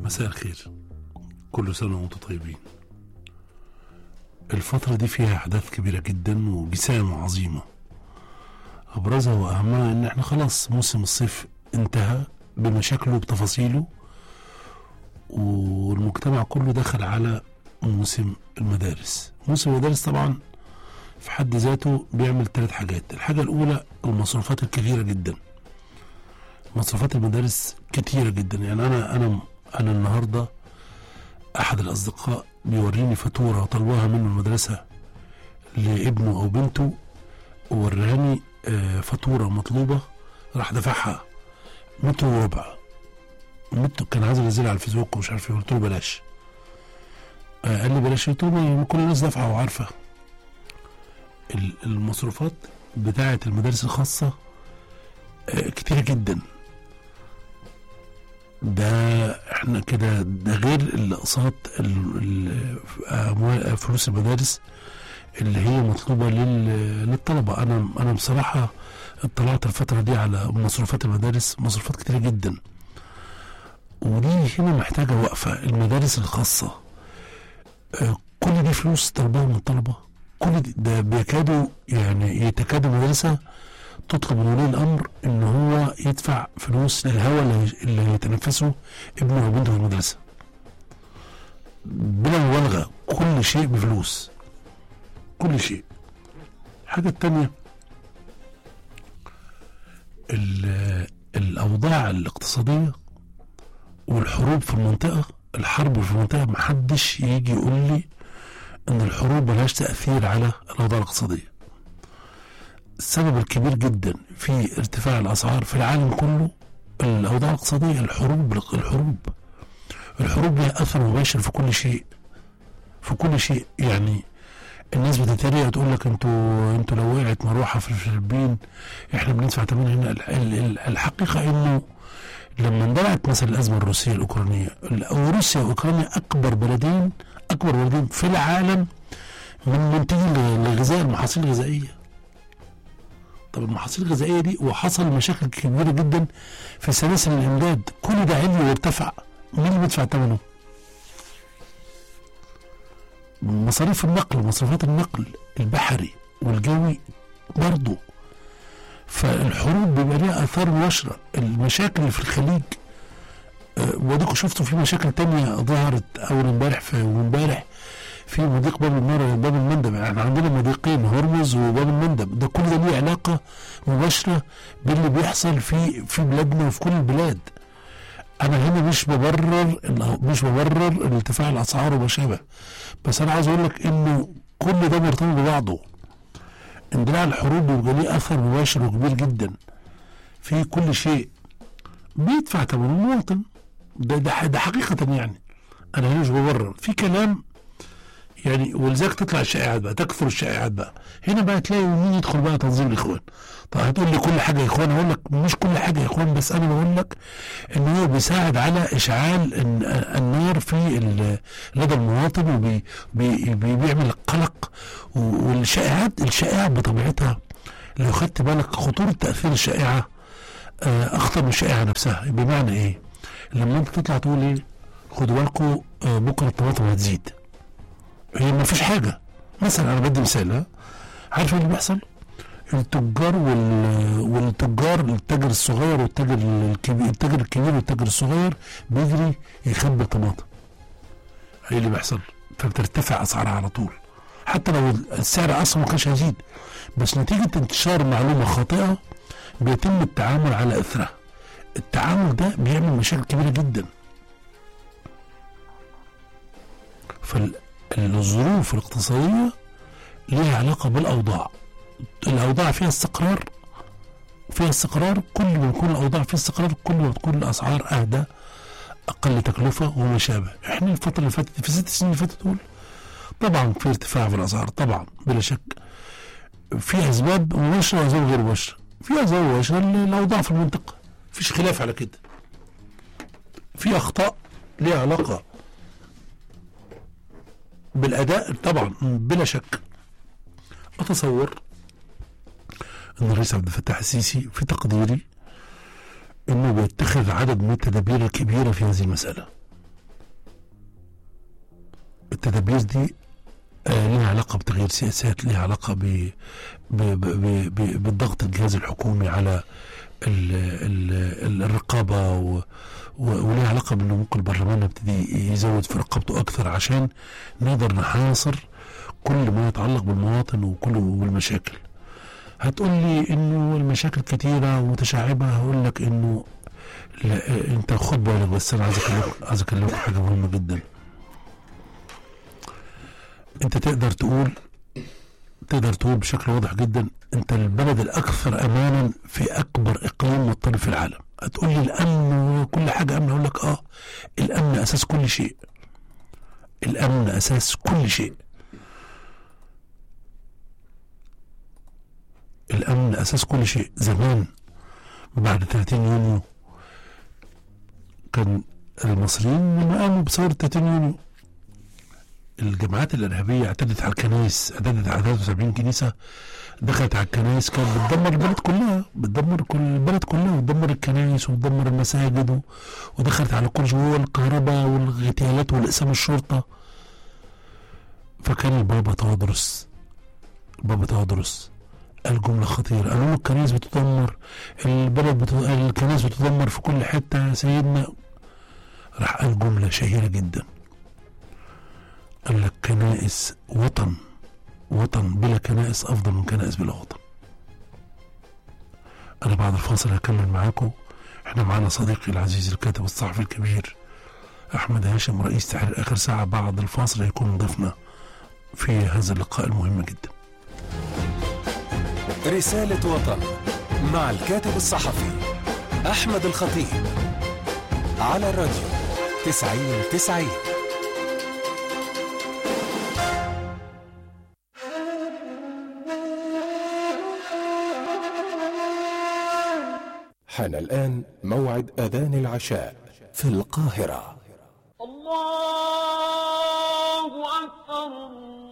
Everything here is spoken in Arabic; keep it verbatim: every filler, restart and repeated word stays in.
مساء الخير، كل سنة وانتم طيبين. الفترة دي فيها أحداث كبيرة جدا وجسام عظيمة، أبرزها وأهمها إن احنا خلاص موسم الصيف انتهى بمشاكله بتفاصيله، والمجتمع كله دخل على موسم المدارس. موسم المدارس طبعا في حد ذاته بيعمل ثلاث حاجات. الحاجة الأولى المصروفات الكثيرة جدا. مصروفات المدارس كتيرة جدا، يعني أنا أنا أنا النهاردة أحد الأصدقاء بيوريني فاتورة طلبوها منه المدرسة لابنه أو بنته، ووراني فاتورة مطلوبة راح دفعها متر وربع. متر كان عايز ينزلها على الفيسبوك ومش عارف ايه، قلت له بلاش. قال لي بلاش، قلت له كل الناس دافعة وعارفة. المصروفات بتاعة المدارس الخاصة كتيرة جدا. ده احنا كده، ده غير الاقساط فلوس المدارس اللي هي مطلوبة للطلبة. انا انا بصراحة اطلعت الفترة دي على مصروفات المدارس، مصروفات كتيرة جدا، ودي هنا محتاجة وقفة. المدارس الخاصة كل دي فلوس طلبها من الطلبة، كل دي ده بيكادوا يعني يتكاد المدرسة تطلب من ولي الامر ان هو يدفع فلوس للهواء اللي يتنفسه ابنه او بنته في المدرسه. بلا مبالغه كل شيء بفلوس، كل شيء. الحاجه الثانيه الاوضاع الاقتصاديه والحروب في المنطقه. الحرب في المنطقه محدش يجي يقول لي ان الحروب ملهاش تاثير على الاوضاع الاقتصاديه. السبب الكبير جدا في ارتفاع الاسعار في العالم كله الاوضاع الاقتصاديه. الحروب الحروب الحروب لها اثر مباشر في كل شيء، في كل شيء. يعني الناس بتتريق وتقول لك انتوا انتوا لو وقعت مروحه في الفلبين احنا بندفع ثمن هنا. الحقيقه انه لما اندلعت مثلا الازمه الروسيه الاوكرانيه، روسيا واوكرانيا اكبر بلدين اكبر بلدين في العالم من منتجين للغذاء، المحاصيل الغذائيه. طب المحاصيل الغذائيه دي وحصل مشاكل كبيره جدا في سلاسل الامداد، كل ده علي وارتفع. مين اللي بيدفع ثمنه؟ مصاريف النقل، مصروفات النقل البحري والجوي برضه. فالحروب بيبقى ليها اثار مباشره. المشاكل اللي في الخليج أه وديكوا شفتوا في مشاكل تانية ظهرت اول امبارح في وامبارح في مضيق باب النار باب المندب. احنا عندنا مضيقين، هرمز وباب المندب. ده كل ده ليه علاقه مباشره باللي بيحصل في في بلادنا وفي كل البلاد. انا هنا مش ببرر مش ببرر ارتفاع الاسعار وما شابه، بس انا عايز اقول لك انه كل ده مرتبط ببعضه. اندلاع الحروب بيبقى ليه اثر مباشر وكبير جدا في كل شيء بيدفع ثمنه المواطن. ده ده ده حقيقه. يعني انا هنا مش ببرر في كلام يعني، ولذلك تطلع الشائعات بقى، تكثر الشائعات بقى. هنا بقى تلاقي مين يدخل بقى تنظيم الاخوان. طب هتقول لي كل حاجه يا اخوان، اقول لك مش كل حاجه يا اخوان، بس انا بقول لك ان هو بيساعد على اشعال النار في لدى المواطن، وبيعمل قلق. والشائعات الشائعه بطبيعتها لو خدت بالك خطوره تاثير الشائعه اخطر من الشائعه نفسها. بمعنى ايه؟ لما انت تطلع تقول ايه خدوا بالكم بكره الطماطم هتزيد، هي ما فيش حاجه. مثلا انا بدي مثال، ها عارف اللي بيحصل؟ التجار وال... والتجار التاجر الصغير والتاجر الكبير، التاجر الكبير والتاجر الصغير بيجري يخبي الطماطم. ايه اللي بيحصل؟ فبترتفع اسعارها على طول، حتى لو السعر اصلا ما كانش هيزيد، بس نتيجه انتشار معلومه خاطئه بيتم التعامل على اثرها. التعامل ده بيعمل مشاكل كبيره جدا. فالظروف الاقتصاديه ليها علاقه بالاوضاع. الاوضاع فيها استقرار، فيها استقرار كل ما يكون الاوضاع فيها استقرار كل ما تكون الاسعار اهدى، اقل تكلفه وما شابه. احنا الفتره اللي فاتت في ست سنين اللي فاتت دول طبعا في ارتفاع في الاسعار، طبعا بلا شك. في اسباب مباشره واسباب غير مباشره. في اسباب مباشره الاوضاع في المنطقه، مفيش خلاف على كده. في اخطاء ليها علاقه بالاداء طبعا بلا شك. اتصور ان الرئيس عبد الفتاح السيسي في تقديري انه بيتخذ عدد من التدابير الكبيره في هذه المساله. التدابير دي آه لها علاقة بتغيير سياسات، لها علاقة ب ب ب ب بالضغط الجهاز الحكومي على ال ال الرقابة، ولها علاقة بأنه ممكن البرلمان يبتدي يزود في رقابته أكثر عشان نقدر نحاصر كل ما يتعلق بالمواطن وكل والمشاكل. هتقول لي إنه المشاكل كتيرة ومتشعبة، هقول لك إنه لا، أنت خد بالك، بس أنا عايز أكلمك عايز أكلمك حاجة مهمة جدا. أنت تقدر تقول تقدر تقول بشكل واضح جدا أنت البلد الأكثر أمانا في أكبر إقليم مضطرب في العالم. هتقول لي الأمن وكل حاجة أمن، أقول لك آه الأمن أساس كل شيء، الأمن أساس كل شيء، الأمن أساس كل شيء. زمان بعد ثلاثين يونيو كان المصريين لما قاموا بثورة ثلاثين يونيو الجماعات الإرهابية اعتدت على الكنائس، اعتدت على ثلاثة وسبعين كنيسة، دخلت على الكنائس، كانت بتدمر البلد كلها، بتدمر كل البلد كلها، وتدمر الكنائس وتدمر المساجد و... ودخلت على كل جوه الكهرباء والاغتيالات والإقسام الشرطة. فكان البابا تودرس البابا تودرس قال جملة خطيرة، قالوا له الكنائس بتدمر، البلد بت... الكنائس بتدمر في كل حتة يا سيدنا. راح قال جملة شهيرة جدا، قال لك كنائس وطن وطن بلا كنائس أفضل من كنائس بلا وطن. أنا بعد الفاصل هكمل معاكم. احنا معانا صديقي العزيز الكاتب الصحفي الكبير أحمد هاشم، رئيس تحرير آخر ساعة. بعد الفاصل هيكون ضيفنا في هذا اللقاء المهم جدا. رسالة وطن مع الكاتب الصحفي أحمد الخطيب على الراديو تسعين تسعين. حان الآن موعد أذان العشاء في القاهرة. الله أكبر.